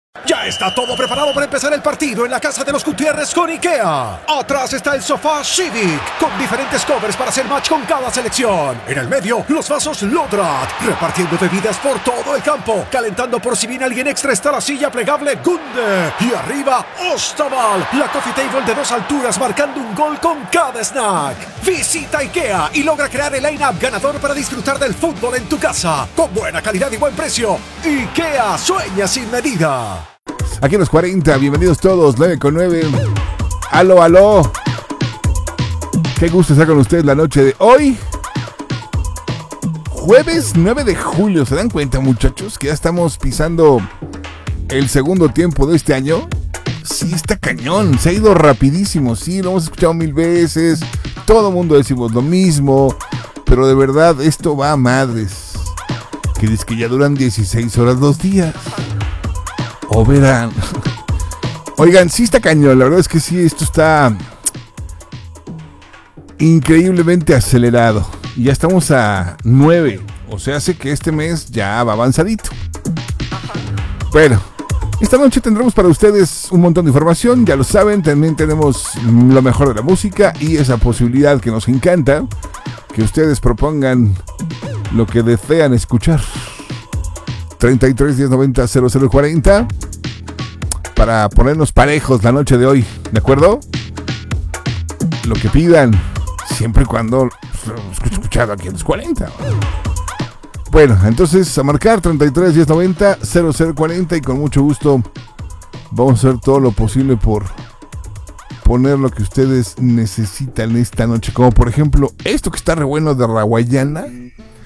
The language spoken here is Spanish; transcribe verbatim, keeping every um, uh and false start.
Ya está todo preparado para empezar el partido en la casa de los Gutiérrez con IKEA. Atrás está el sofá Civic, con diferentes covers para hacer match con cada selección. En el medio, los vasos Lodrat, repartiendo bebidas por todo el campo. Calentando por si viene alguien extra está la silla plegable Gunde. Y arriba, Ostaval, la coffee table de dos alturas marcando un gol con cada snack. Visita IKEA y logra crear el line-up ganador para disfrutar del fútbol en tu casa. Con buena calidad y buen precio. IKEA sueña sin medida. Aquí en los cuarenta, bienvenidos todos, nueve con nueve. Aló, aló. Qué gusto estar con ustedes la noche de hoy. Jueves nueve de julio, ¿se dan cuenta, muchachos? Que ya estamos pisando el segundo tiempo de este año. Sí, está cañón, se ha ido rapidísimo, sí, lo hemos escuchado mil veces. Todo el mundo decimos lo mismo, pero de verdad esto va a madres. Que dice que ya duran dieciséis horas los días. O verán. Oigan, sí está cañón. La verdad es que sí, esto está increíblemente acelerado. Y ya estamos a nueve. O sea, hace que este mes ya va avanzadito. Bueno, esta noche tendremos para ustedes un montón de información. Ya lo saben, también tenemos lo mejor de la música y esa posibilidad que nos encanta, que ustedes propongan lo que desean escuchar. treinta y tres, diez, noventa, cero cero cuarenta para ponernos parejos la noche de hoy, ¿de acuerdo? Lo que pidan, siempre y cuando lo escuchado aquí en los cuarenta. Bueno, entonces a marcar treinta y tres, diez, noventa, cero cero cuarenta y con mucho gusto vamos a hacer todo lo posible por poner lo que ustedes necesitan esta noche, como por ejemplo esto que está re bueno de Rawayana.